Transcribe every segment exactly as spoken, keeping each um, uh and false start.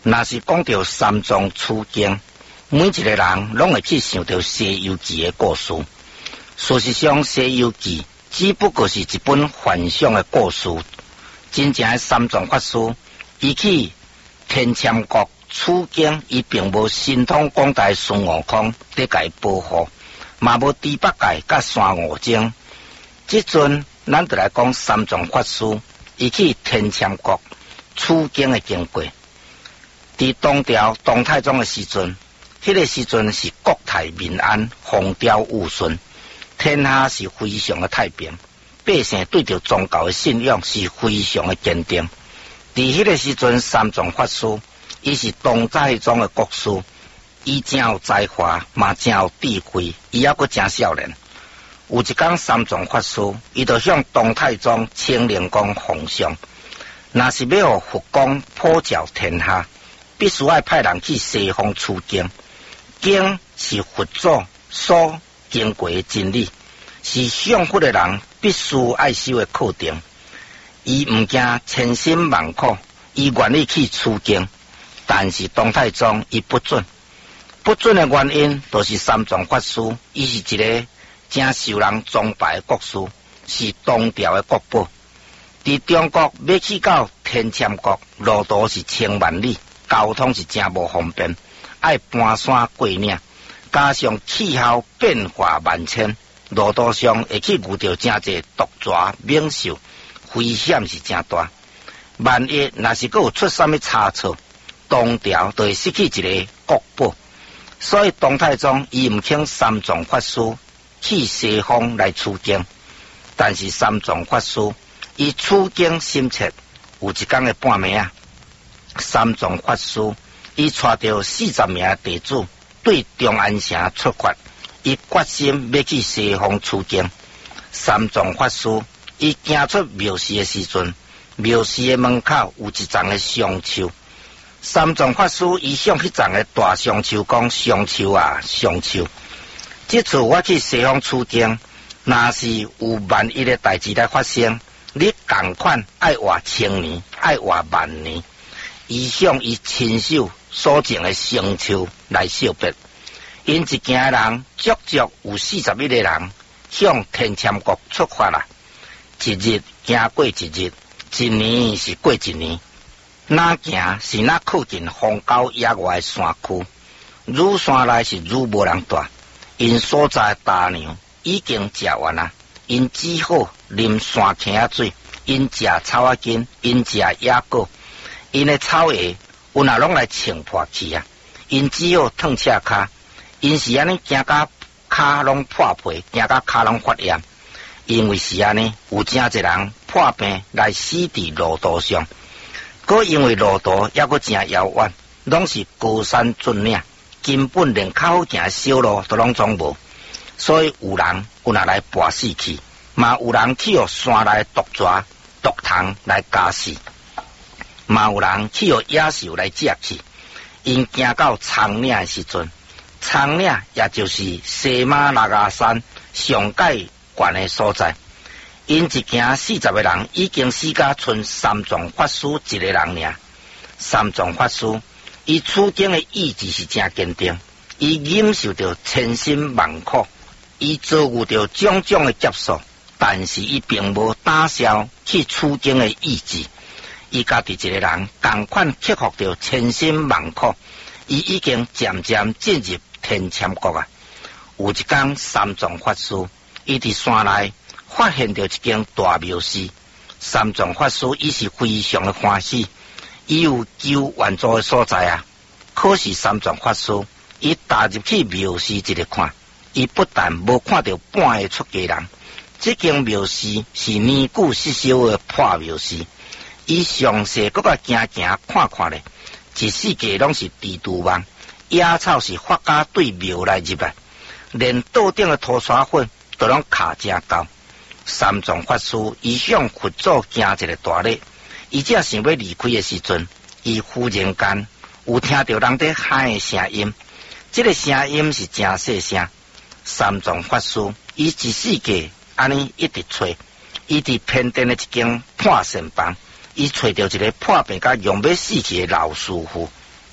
若是讲到三藏取经，每一个人拢会去想到《西游记》的故事。事实上，《西游记》只不过是一本幻想的故事。真正的三藏法师，伊去天참国取经，伊并无神通广大孙悟空伫家保护，嘛无猪八戒甲三五精。即阵咱就来讲三藏法师，伊去天참国取经的经过。伫唐朝唐太宗的时阵，迄、那个时阵是国泰民安，风调雨顺，天下是非常的太平，百姓对着宗教的信仰是非常的坚定。伫迄个时阵，三藏法师伊是唐太宗的国师，伊真有才华，嘛真有智慧，伊还阁真少年。有一天，三藏法师伊就向唐太宗请灵光奉上，若是要互佛光普照天下，必须要派人去西方取经。经是佛祖所经过的真理，是向佛的人必须爱修的课程。伊毋惊千辛万苦，伊愿意去取经，但是唐太宗伊不准。不准的原因，就是三藏法师伊是一个真受人崇拜的国师，是唐朝的国宝。伫中国要去到天참国，路途是千万里，交通是真无方便，爱搬山过岭，加上气候变化万千，路途上会去遇到真侪毒蛇猛兽，危险是真大。万一若是阁有出啥物差错，唐朝就会失去一个国宝。所以唐太宗伊毋请三藏法师去西方来取经，但是三藏法师伊取经心切。有一天的半暝啊，三藏法师伊带着四十名弟子对中安城出发，伊决心要去西方取经。三藏法师伊行出庙寺的时阵，庙寺的门口有一丛的香树。三藏法师伊向迄丛的大香树讲：香树啊，香树！这次我去西方取经，若是有万一的代志来发生，你同款爱活千年，爱活万年。伊向伊亲手所种的香树来惜别。因一行人足足有四十一个人向天참国出发啦。一日行过一日，一年是过一年。哪行是哪靠近荒郊野外的山区，愈山内是愈无人住。因所在的大牛已经食完啦，因只好啉山坑仔水，因食草仔根，因食野果，因的草叶有哪拢来冲破去啊！因只好脱赤骹，因是安尼行到骹拢破皮，行到骹拢发炎。因为是安尼，有真侪人破病来死伫路途上。搁因为路途还阁真遥远，拢是高山峻岭，根本连较好行的小路都拢总无，所以有人有哪来跋死去，嘛有人去互山内毒蛇、毒虫来加死，嘛有人去互野兽来食去。因行到长岭的时阵，长岭也就是西马拉雅山上界悬的所在。因一行四十个人，已经死甲剩三藏法师一个人尔。三藏法师伊取经的意志是真坚定，伊忍受着千辛万苦，伊遭遇着种种的劫数，但是伊并无打消去取经的意志。伊家己一个人同款克服着千辛万苦，伊已经渐渐进入天참国啊。有一天，三藏法师伊伫山内发现着一间大庙寺，三藏法师伊是非常的欢喜，伊有求愿做的所在啊。可是三藏法师伊踏入去庙寺一日看，伊不但无看到半个出家人，这间庙寺是年久失修的破庙寺。伊详细搁甲行行看看咧，一世界拢是蜘蛛网，野草是发甲对庙来入来，连桌顶的涂沙粉都拢卡真高。三藏法师伊向佛祖行一个大礼，伊只想要离开的时阵，伊忽然间有听到人在喊的声音，这个声音是真细声。三藏法师伊一世界安尼一直吹，伊伫偏殿的一间破神房，伊找到一个破病甲用要死去的老师傅，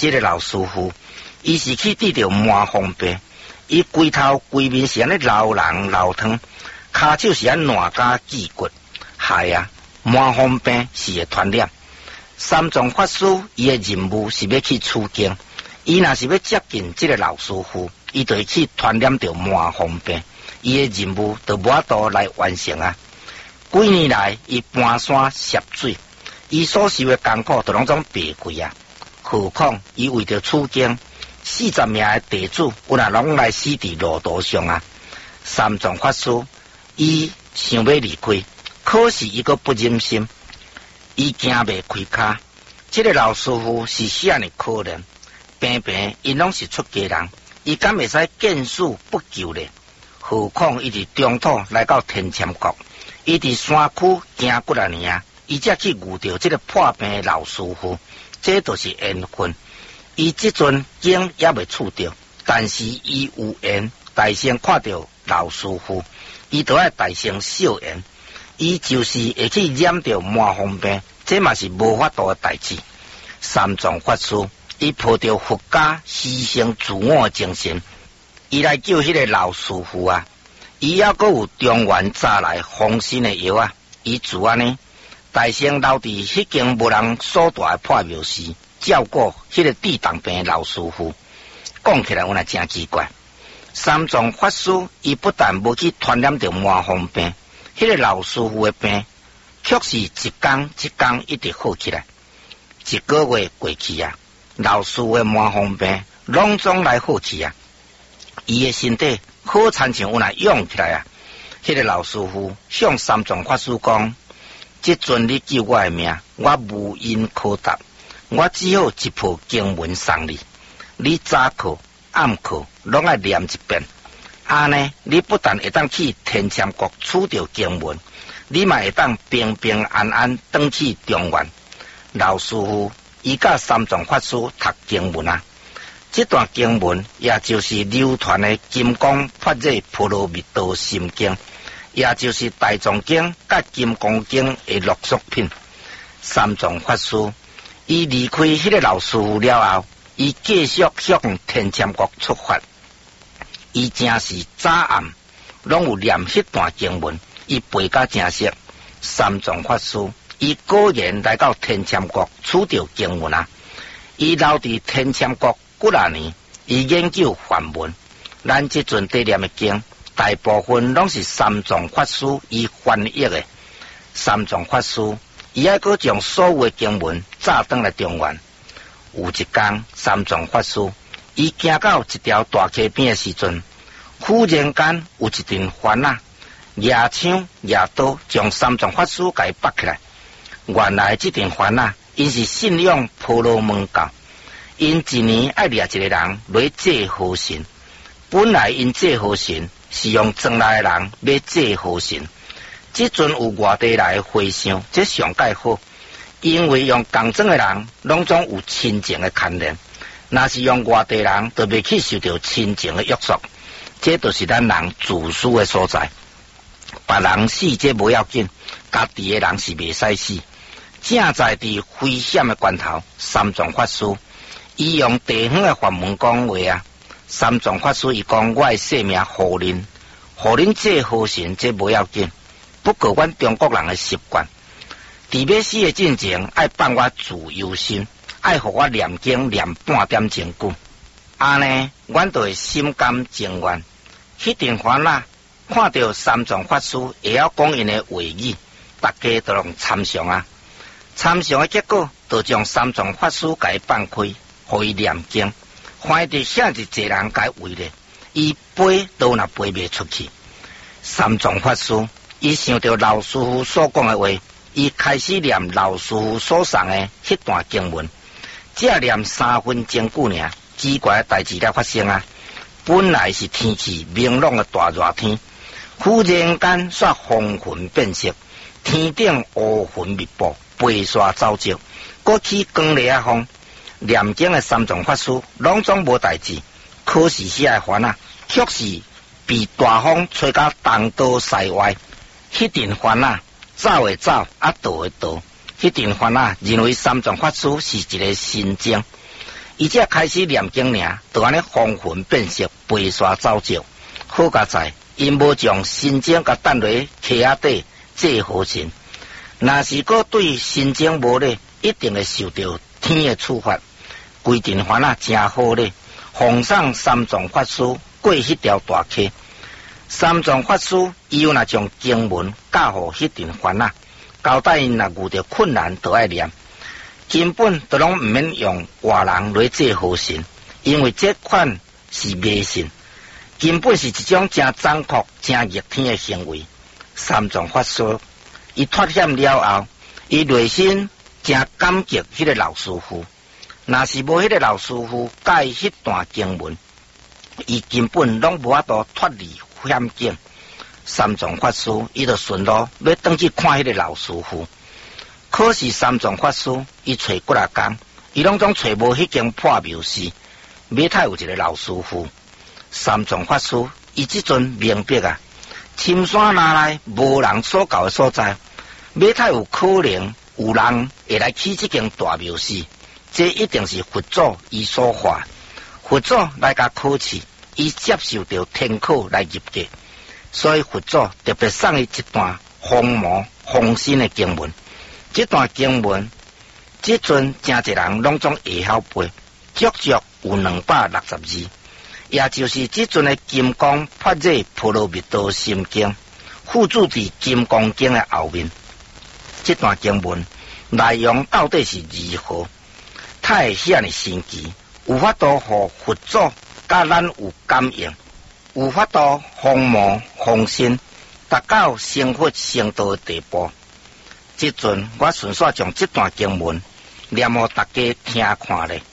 这个老师傅，伊是去得着麻风病，伊规头规面是安尼老人老汤，骹手是安烂甲肌骨，害啊！麻风病是会传染。三藏法师伊的任务是要去取经，伊若是要接近这个老师傅，伊就会去传染着麻风病，伊的任务就无法度来完成啊！几年来，伊搬山涉水，伊所受的艰苦都拢总白过啊！何况伊为着取经，四十名的弟子有若拢来死伫路途上啊！三藏法师伊想要离开，可是伊个不忍心，伊行袂开骹。这个老师傅是啥尼可怜？平平伊拢是出家人，伊敢会使见死不救呢？何况伊伫中土来到天签国，伊伫山区行几啊年，伊才去遇到这个破病的老师傅，这就是缘分。伊即阵经也未处着，但是伊有缘，大声看到老师傅，伊都爱大声笑缘。伊就是会去染着麻风病，这嘛是无法度的代志。三藏法师，伊抱着佛家牺牲自我的精神，伊来救迄个老师傅啊！伊还阁有中原早来防身的药啊！伊自安尼大声留伫迄间无人所住的破庙时，照顾迄个地当病的老师傅。讲起来有那真奇怪。三藏法师伊不但无去传染着麻风病，迄个老师傅的病，却是一天一天一直好起来。一个月过去啊，老师傅的麻风病拢总来好起啊，伊的身体好亲像有那涌起来啊。迄个老师傅向三藏法师讲：即阵你救我的命，我无因可答，我只好一部经文送你，你早课暗课拢爱念一遍。安尼，你不但会当去天签国取到经文，你嘛会当平平安安返去中原。老师傅伊甲三藏法师读经文啊，这段经文也就是流传的金刚法热波罗蜜多心经，也就是大藏经甲金刚经的录属品。三藏法师伊离开迄个老师傅了后，伊继续向天签国出发。伊真是早暗拢有念迄段经文，伊背甲真熟。三藏法师伊果然来到天签国取到经文啊！伊留伫天签国几啊年，伊研究梵文。咱即阵在念的经，大部分拢是三藏法师伊翻译的。三藏法师伊还阁将所有的经文早转来中原。有一天，三藏法师伊行到一条大溪边的时阵，忽然间有一阵烦恼，野枪野刀将三藏法师给绑起来。原来这阵烦恼，因是信仰婆罗门教，因一年爱掠一个人来祭河神。本来因祭河神是用庄内的人要祭河神，这阵有外地来的和尚，这上介好，因为用共庄的人拢总有亲情的牵连，若是用外地人，就袂去受到亲情的约束。这就是咱人自私的所在。别人死这无要紧，家己的人是袂使死。正在伫危险的关头，三藏法师伊用地方的法门讲话啊。三藏法师伊讲：我的性命互恁，互恁这好神这无要紧。不过阮中国人的习惯，伫要死的进前爱放我自由心，爱互我念经念半点钟久，安尼阮就会心甘情愿。迄阵烦恼，看到三藏法师会晓讲因的话语，大家都拢参详啊。参详的结果，就将三藏法师给放开，互伊念经。看得遐一济人该围咧，伊飞都若飞袂出去。三藏法师伊想到老师傅所讲的话，伊开始念老师傅所送的迄段经文，只念三分钟久尔，奇怪的代志了发生啊！本来是天气明朗的大热天，忽然间煞风云变色，天顶乌云密布，飞沙走石，过起光烈啊风。念经的三藏法师拢总无代志，可是遐个烦恼，却是被大风吹到东倒西歪。迄阵烦恼走会走，啊倒会倒。迄阵烦恼认为三藏法师是一个神经， 伊才开始念经尔，就安尼风云变色，飞沙走石。好佳在，因无将心经甲等落溪仔底做好神。若是个对心经无咧，一定会受到天的处罚。规定烦啊，真好咧！奉上三藏法师过迄条大溪。三藏法师伊又若将经文教互迄阵烦啊，交代因若遇到困难，就爱念。根本都拢毋免用外人来做好神，因为这款是迷信，根本是一种真残酷、真逆天的行为。三藏法师伊脱险了后，伊内心真感激迄个老师傅。若是无迄个老师傅教迄段经文，伊根本拢无法度脱离险境。三藏法师伊就顺路要转去看迄个老师傅。可是三藏法师伊找几啊工，伊拢总找无迄间破庙寺，马太有一个老师傅。三藏法师伊即阵明白啊，深山哪内无人所教的所在，马太有可能有人会来起即间大庙寺，这一定是佛祖伊所化。佛祖来甲考试，伊接受到天考来入格，所以佛祖特别送伊一段封魔封心的经文。这段经文，这阵真侪人拢总会晓背，足足有两百六十字，也就是这阵的金刚般若波罗蜜多心经，附注伫金刚经的后面。这段经文内容到底是如何？它会遐尼神奇，有法度互佛祖甲咱有感应，有法度封魔封心，达到成佛成道的地步。即阵我顺续将这段经文念互大家听看咧。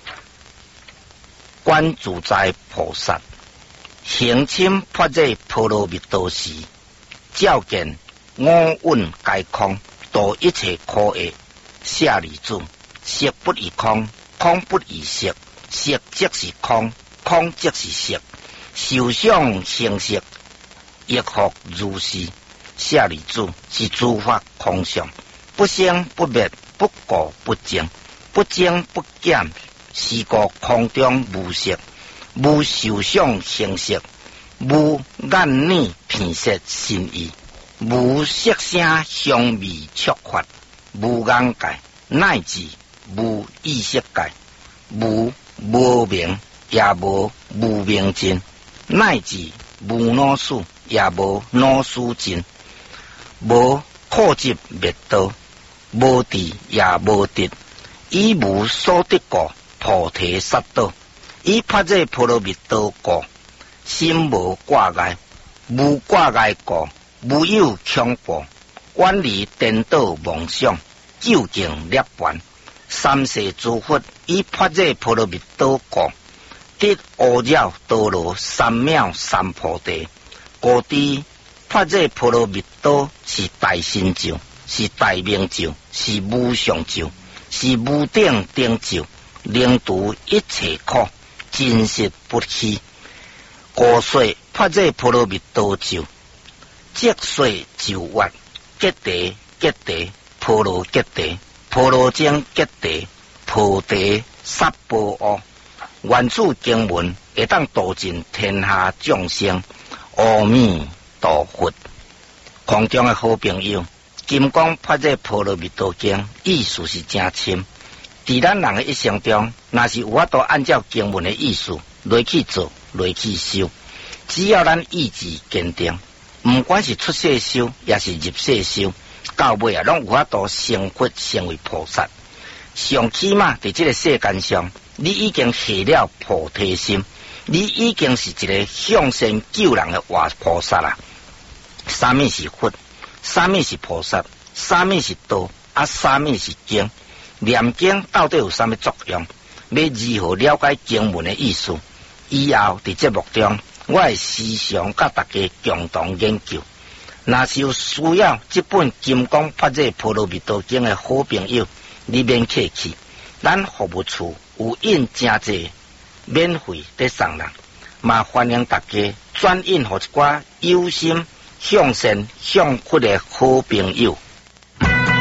观自在菩萨行深般若波罗蜜多时，照见五蕴皆空，度一切苦厄。舍利子，色不异空，空不异色，色即是空，空即是色，受想行识，亦复如是。舍利子是诸法空相，不生不灭，不垢不净，不增不减，是故空中无色，无受想行识，无眼耳鼻舌身意，无色声香味触法，无眼界，乃至无意识界，无无明，也无无明尽，乃至无脑数，也无脑数尽。无苦集灭道，无智也无得，以无所得故，菩提萨埵，以般若波罗蜜多故，心无挂碍，无挂碍故，无有恐怖，远离颠倒妄想，究竟涅槃。三世诸佛以般若波罗蜜多故，得阿耨多罗三藐三菩提，故知般若波罗蜜多是大成就，是大明咒，是无上咒，是无顶顶咒，能除一切苦，真实不虚。故说般若波罗蜜多咒，即说咒曰：揭谛揭谛，波罗揭谛，波罗僧揭谛，菩提萨婆诃。愿此经文会当度尽天下众生。阿弥陀佛。空中的好朋友，金刚般若波罗蜜多经意思是真深。伫咱人的一生中，若是有法度按照经文的意思来去做，来去修，只要咱意志坚定，不管是出世修，也是入世修，到尾啊，拢有法度成佛成为菩萨。上起码伫这个世间上，你已经下了菩提心，你已经是一个向善救人的活菩萨啦。啥物是佛？啥物是菩萨？啥物是道？啊，啥物是经？念经到底有啥物作用？要如何了解经文的意思？以后伫节目中，我会时常甲大家共同研究。若是有需要这本《金刚般若波罗蜜多经》的好朋友，你免客气，咱服务处有印真侪免费得送人，嘛欢迎大家转印互一寡有心向善向佛的好朋友。